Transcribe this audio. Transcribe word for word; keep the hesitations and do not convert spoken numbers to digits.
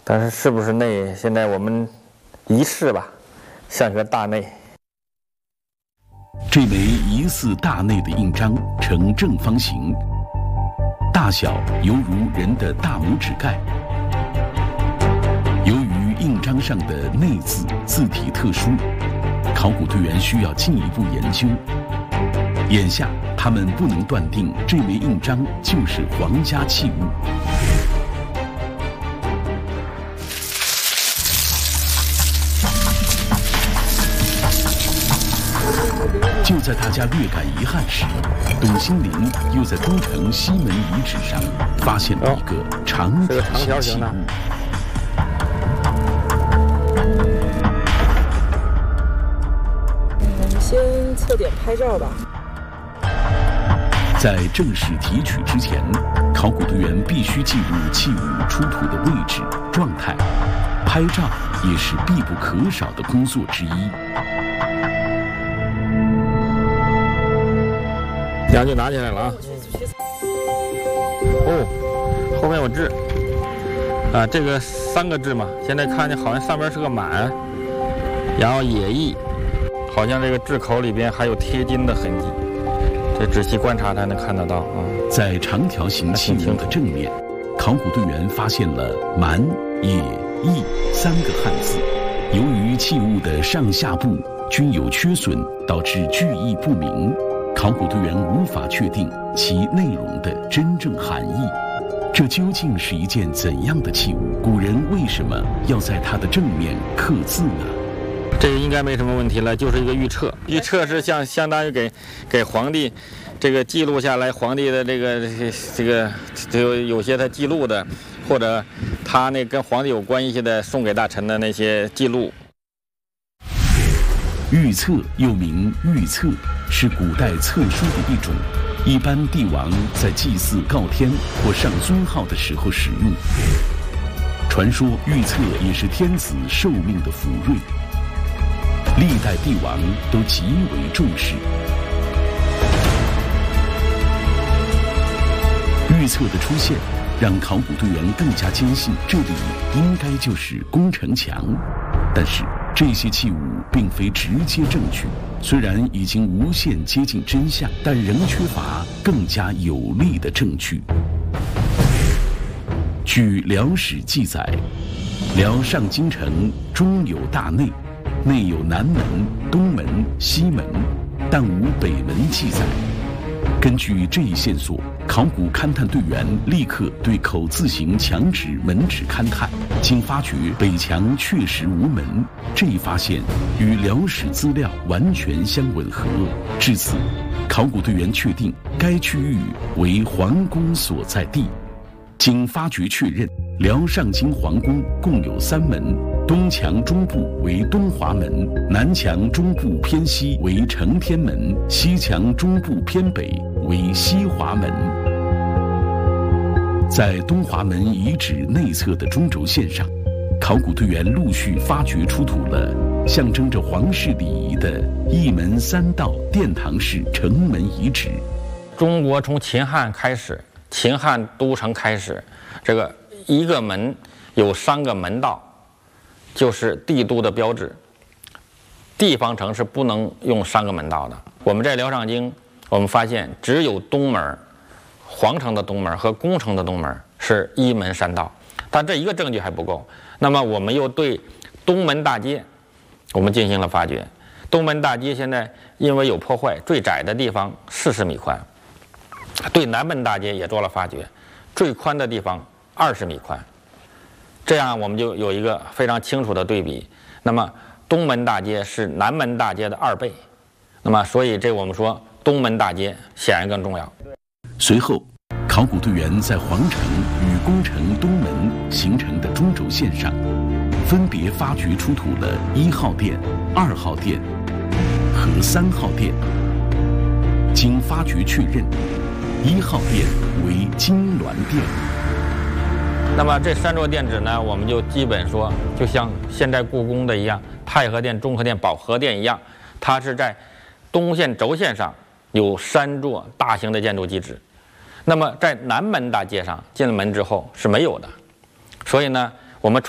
但是是不是内，现在我们一试吧，像个大内。 这枚疑似大内的印章呈正方形，大小犹如人的大拇指盖。由于印章上的内字字体特殊，考古队员需要进一步研究。眼下，他们不能断定这枚印章就是皇家器物。就在大家略感遗憾时，董新林又在东城西门遗址上发现了一个长条形器物。 我们先测点拍照吧。 在正式提取之前，考古队员必须记录器物出土的位置、状态，拍照也是必不可少的工作之一。 梁就拿起来了啊！哦，后面有痣啊，这个三个痣嘛，现在看见好像上面是个满，然后野意，好像这个痣口里边还有贴金的痕迹，这仔细观察才能看得到啊。 在长条形器物的正面，考古队员发现了“满”“野”“意”三个汉字。由于器物的上下部均有缺损，导致句意不明。考古队员无法确定其内容的真正含义，这究竟是一件怎样的器物？古人为什么要在它的正面刻字呢？ 这个应该没什么问题了，就是一个预测。预测是相相当于给给皇帝这个记录下来皇帝的这个这个就有些他记录的，或者他那跟皇帝有关系的送给大臣的那些记录。 预测又名预测，是古代测书的一种，一般帝王在祭祀告天或上尊号的时候使用。传说预测也是天子寿命的福瑞，历代帝王都极为重视。预测的出现，让考古队员更加坚信这里应该就是宫城墙，但是这些器物并非直接证据，虽然已经无限接近真相，但仍缺乏更加有力的证据。据辽史记载，辽上京城中有大内，内有南门、东门、西门，但无北门记载。根据这一线索，考古勘探队员立刻对口字形墙纸门纸勘探，经发觉北墙确实无门，这一发现与辽史资料完全相吻合。至此，考古队员确定该区域为皇宫所在地。经发掘确认，辽上京皇宫共有三门，东墙中部为东华门，南墙中部偏西为承天门，西墙中部偏北为西华门。在东华门遗址内侧的中轴线上，考古队员陆续发掘出土了象征着皇室礼仪的一门三道殿堂式城门遗址。 中国从秦汉开始，秦汉都城开始，这个一个门有三个门道，就是帝都的标志。地方城是不能用三个门道的。我们在辽上京，我们发现只有东门、皇城的东门和宫城的东门是一门三道，但这一个证据还不够。那么我们又对东门大街，我们进行了发掘。东门大街现在因为有破坏，最窄的地方四十米宽。对南门大街也做了发掘，最宽的地方二十米宽，这样我们就有一个非常清楚的对比。那么东门大街是南门大街的二倍，那么所以这我们说东门大街显然更重要。 随后，考古队员在皇城与宫城东门形成的中轴线上，分别发掘出土了一号殿、二号殿和三号殿。经发掘确认，一号殿为金銮殿。 那么这三座殿址呢，我们就基本说，就像现在故宫的一样，太和殿、中和殿、保和殿一样，它是在东线轴线上有三座大型的建筑基址。那么在南门大街上进了门之后是没有的，所以呢，我们